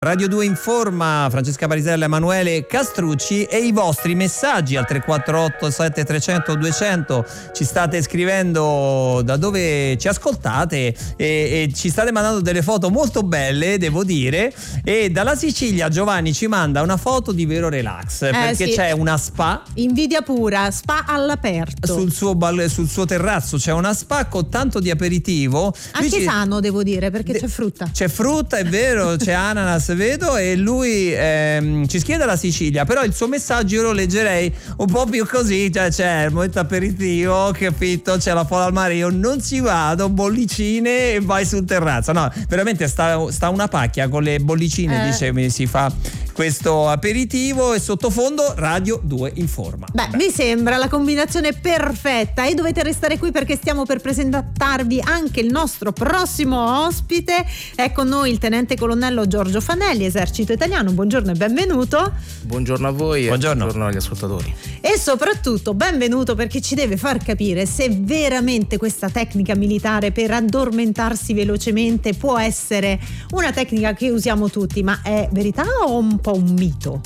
Radio 2 informa, Francesca Parisella, Emanuele Castrucci, e i vostri messaggi al 348 7300 200. Ci state scrivendo da dove ci ascoltate e ci state mandando delle foto molto belle, devo dire, e dalla Sicilia Giovanni ci manda una foto di vero relax, perché sì, c'è una spa, invidia pura, spa all'aperto sul suo terrazzo c'è una spa con tanto di aperitivo, anche sano, devo dire, perché c'è frutta, è vero, c'è ananas, vedo, e lui ci scrive dalla Sicilia, però il suo messaggio io lo leggerei un po' più così, cioè c'è il momento aperitivo, capito, c'è la folla al mare, io non ci vado, bollicine e vai sul terrazzo. No, veramente sta una pacchia con le bollicine, dice, si fa questo aperitivo e sottofondo Radio 2 informa. Mi sembra la combinazione perfetta, e dovete restare qui perché stiamo per presentarvi anche il nostro prossimo ospite. È con noi il tenente colonnello Giorgio Fanelli, Esercito Italiano. Buongiorno e benvenuto. Buongiorno a voi. Buongiorno. E buongiorno agli ascoltatori. E soprattutto benvenuto perché ci deve far capire se veramente questa tecnica militare per addormentarsi velocemente può essere una tecnica che usiamo tutti, ma è verità o un po' un mito?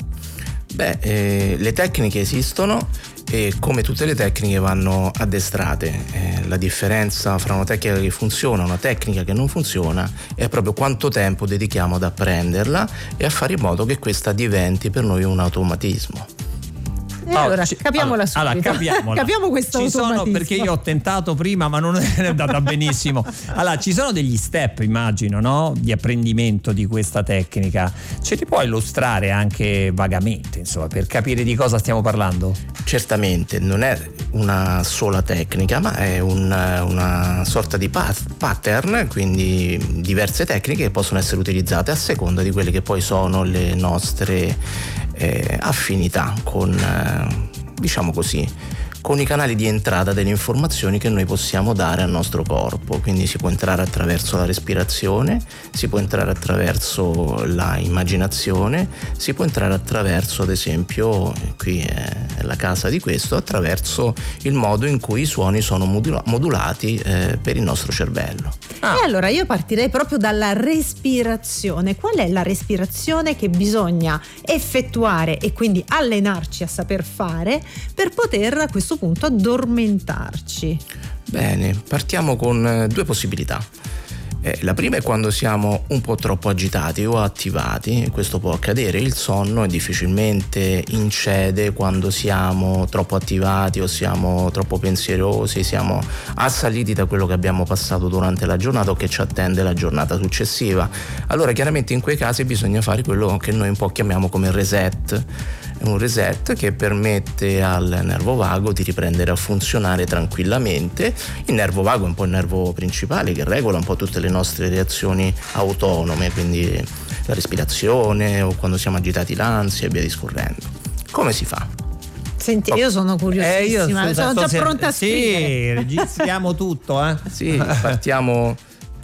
Le tecniche esistono e come tutte le tecniche vanno addestrate. La differenza fra una tecnica che funziona e una tecnica che non funziona è proprio quanto tempo dedichiamo ad apprenderla e a fare in modo che questa diventi per noi un automatismo. Capiamola subito. Capiamo questo automatismo. Perché io ho tentato prima ma non è andata benissimo. Allora, ci sono degli step, immagino, no? Di apprendimento di questa tecnica. Ce li puoi illustrare anche vagamente, insomma, per capire di cosa stiamo parlando? Certamente, non è una sola tecnica, ma è una sorta di pattern, quindi diverse tecniche che possono essere utilizzate a seconda di quelle che poi sono le nostre affinità con, diciamo così, con i canali di entrata delle informazioni che noi possiamo dare al nostro corpo. Quindi si può entrare attraverso la respirazione, si può entrare attraverso la immaginazione, si può entrare attraverso, ad esempio, qui è la casa di questo, attraverso il modo in cui i suoni sono modulati per il nostro cervello. E allora io partirei proprio dalla respirazione. Qual è la respirazione che bisogna effettuare e quindi allenarci a saper fare per poter a questo punto addormentarci? Bene, partiamo con due possibilità. La prima è quando siamo un po' troppo agitati o attivati. Questo può accadere, il sonno difficilmente incede quando siamo troppo attivati o siamo troppo pensierosi, siamo assaliti da quello che abbiamo passato durante la giornata o che ci attende la giornata successiva. Allora chiaramente in quei casi bisogna fare quello che noi un po' chiamiamo come reset. È un reset che permette al nervo vago di riprendere a funzionare tranquillamente. Il nervo vago è un po' il nervo principale che regola un po' tutte le nostre reazioni autonome, quindi la respirazione o quando siamo agitati l'ansia e via discorrendo. Come si fa? Senti, io sono curiosissima, sono già pronta a scrivere. Sì, registriamo tutto, Sì, partiamo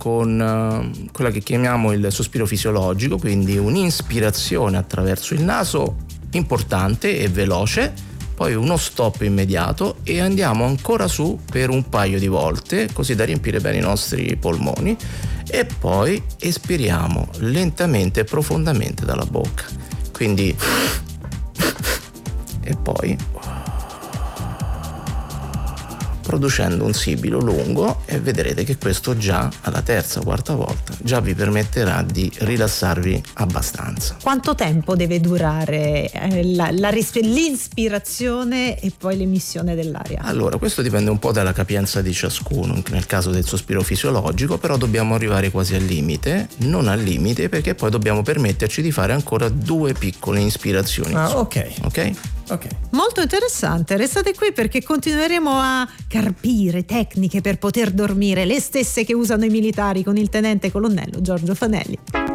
con quella che chiamiamo il sospiro fisiologico, quindi un'ispirazione attraverso il naso importante e veloce, poi uno stop immediato e andiamo ancora su per un paio di volte, così da riempire bene i nostri polmoni, e poi espiriamo lentamente e profondamente dalla bocca, quindi e poi producendo un sibilo lungo, e vedrete che questo già alla terza o quarta volta già vi permetterà di rilassarvi abbastanza. Quanto tempo deve durare l'inspirazione e poi l'emissione dell'aria? Allora, questo dipende un po' dalla capienza di ciascuno. Nel caso del sospiro fisiologico però dobbiamo arrivare quasi al limite, non al limite, perché poi dobbiamo permetterci di fare ancora 2 piccole ispirazioni. Ok? Molto interessante, restate qui perché continueremo a carpire tecniche per poter dormire, le stesse che usano i militari, con il tenente colonnello Giorgio Fanelli.